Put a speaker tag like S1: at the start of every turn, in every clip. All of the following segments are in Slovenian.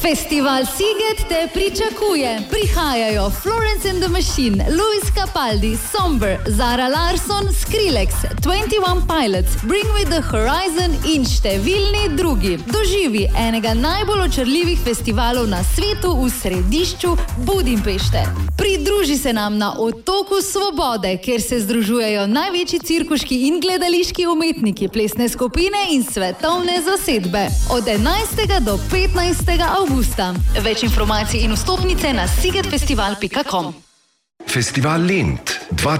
S1: Festival Sziget te pričakuje. Prihajajo Florence and the Machine, Louis Capaldi, Somber, Zara Larsson, Skrillex, 21 Pilots, Bring Me the Horizon in številni drugi. Doživi enega najbolj očarljivih festivalov na svetu v središču Budimpešte. Pridruži se nam na Otoku Svobode, kjer se združujejo največji cirkuški in gledališki umetniki, plesne skupine in svetovne zasedbe. Od 11. do 15. avgusta. Več informacij in vstopnice na sigetfestival.com.
S2: Festival Lent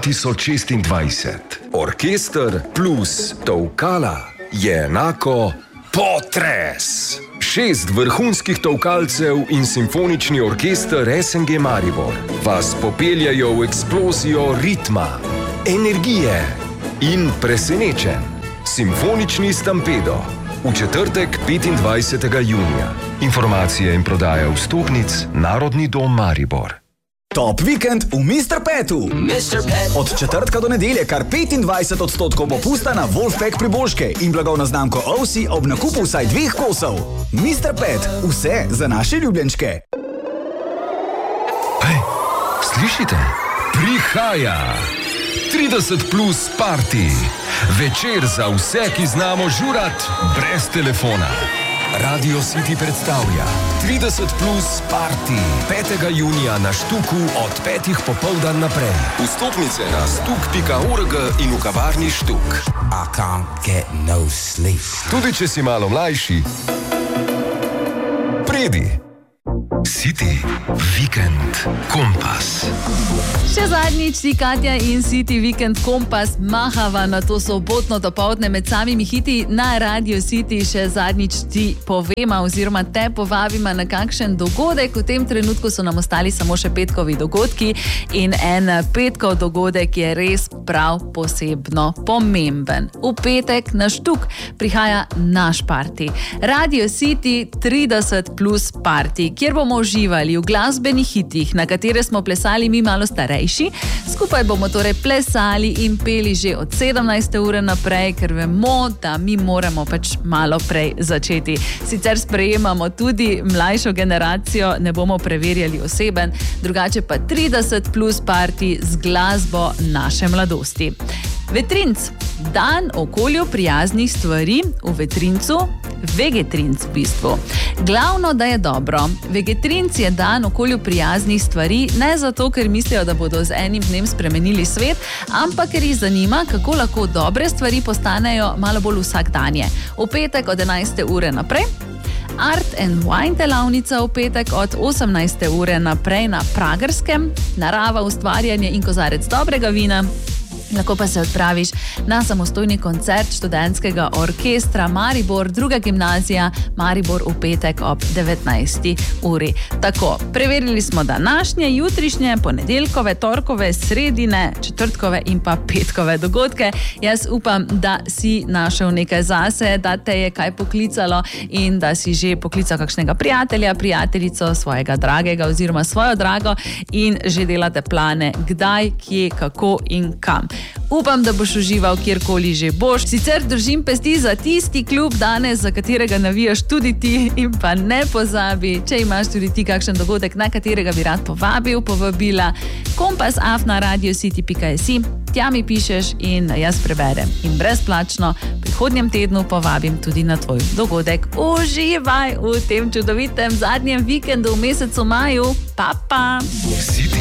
S2: 2026. Orkester plus tolkala je enako potres. 6 vrhunskih tolkalcev in simfonični orkester SNG Maribor vas popeljajo v eksplozijo ritma, energije in presenečenj. Simfonični Stampedo. V četrtek 25. junija. Informacije in prodaja vstopnic Narodni dom Maribor.
S3: Top vikend v Mr. Petu. Od četrtka do nedelje kar 25% popusta na Wolfpack priboljške in blagovno znamko Ovsi ob nakupu vsaj 2 kosov. Mr. Pet, vse za naše ljubljenčke.
S2: Hej, slišite? Prihaja 30 plus party. Večer za vse, ki znamo žurat brez telefona. Radio City predstavlja 30 plus party 5. junija na Štuku od 5. popoldan naprej. Vstopnice na stuk.org in v kavarni Štuk.
S4: I can't get no sleep.
S2: Tudi če si malo mlajši, pridi. City Weekend Kompas.
S5: Še zadnjič si Katja in City Weekend Kompas mahava na to sobotno dopoldne med samimi hiti na Radio City. Še zadnjič ti povema oziroma te povabima na kakšen dogodek. V tem trenutku so nam ostali samo še petkovi dogodki in en petkov dogodek je res prav posebno pomemben. V petek na Štuk prihaja naš party. Radio City 30 plus party, kjer bomo uživali v glasbenih hitih, na katere smo plesali mi malo starejši. Skupaj bomo torej plesali in peli že od 17. ure naprej, ker vemo, da mi moramo pač malo prej začeti. Sicer sprejemamo tudi mlajšo generacijo, ne bomo preverjali oseben, drugače pa 30 plus party z glasbo naše mladosti. Vetrinc, dan okolju prijaznih stvari v Vetrincu, Vegetrinc v bistvu. Glavno, da je dobro. Vegetrinc je dan okolju prijaznih stvari, ne zato, ker mislijo, da bodo z enim dnem spremenili svet, ampak ker jih zanima, kako lahko dobre stvari postanejo malo bolj vsakdanje. V petek od 11. ure naprej. Art and Wine delavnica v petek od 18. ure naprej na Pragerskem. Narava, ustvarjanje in kozarec dobrega vina. Lahko pa se odpraviš na samostojni koncert študentskega orkestra Maribor, druga gimnazija Maribor v petek ob 19. uri. Tako, preverili smo današnje, jutrišnje, ponedeljkove, torkove, sredine, četrtkove in pa petkove dogodke. Jaz upam, da si našel nekaj zase, da te je kaj poklicalo in da si že poklical kakšnega prijatelja, prijateljico, svojega dragega oziroma svojo drago in že delate plane, kdaj, kje, kako in kam. Upam, da boš užival kjerkoli že boš. Sicer držim pesti za tisti klub danes, za katerega navijaš tudi ti in pa ne pozabi, če imaš tudi ti kakšen dogodek, na katerega bi rad povabil, povabila, kompas@radiocity.si, tja mi pišeš in jaz preberem. In brezplačno prihodnjem tednu povabim tudi na tvoj dogodek. Uživaj v tem čudovitem zadnjem vikendu v mesecu maju. Pa!
S2: City